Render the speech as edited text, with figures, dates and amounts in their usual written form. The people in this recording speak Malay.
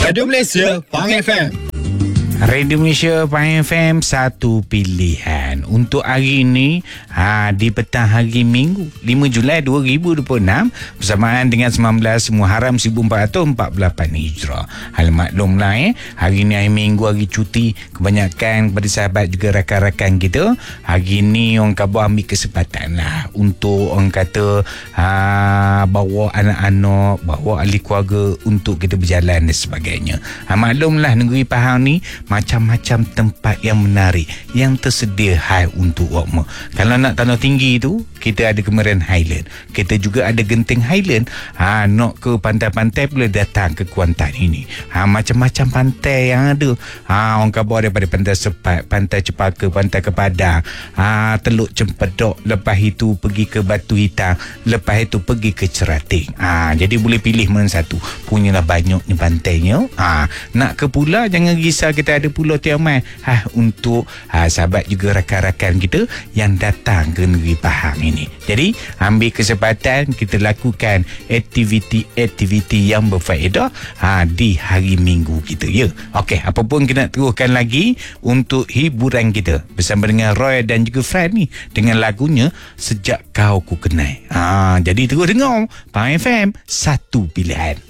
Radio Malaysia, Pang FM. Radio Malaysia Pang FM, satu pilihan untuk hari ini, di petang hari Minggu 5 Julai 2026 bersamaan dengan 19 Muharram 1448 Hijrah. Hal maklumlah hari ini hari Minggu, hari cuti kebanyakan kepada sahabat juga rakan-rakan kita. Hari ini orang khabar ambil kesempatan lah untuk orang kata bawa anak-anak, bawa ahli keluarga untuk kita berjalan dan sebagainya. Maklumlah negeri Pahang ni macam-macam tempat yang menarik yang tersedia untuk awak. Kalau nak tanah tinggi tu, kita ada Kemaran Highland, kita juga ada Genting Highland. Nak ke pantai-pantai boleh datang ke Kuantan ini. Macam-macam pantai yang ada. Orang khabar daripada Pantai Sepat, Pantai Cepaka, Pantai Kepadang, Teluk Cempedok, lepas itu pergi ke Batu Hitam, lepas itu pergi ke Cerating. Jadi boleh pilih mana satu. Punyalah banyak ni pantainya. Nak ke pula, jangan risau, kita ada Pulau Tiaman untuk sahabat juga rakan-rakan kita yang datang ke negeri Pahang ini. Jadi ambil kesempatan kita lakukan aktiviti-aktiviti yang berfaedah di hari Minggu kita, ya. Okey, apa pun kita nak teruskan lagi untuk hiburan kita bersama dengan Roy dan juga Fran ni dengan lagunya Sejak Kau Ku Kenal. Jadi terus dengar Pang FM, satu pilihan.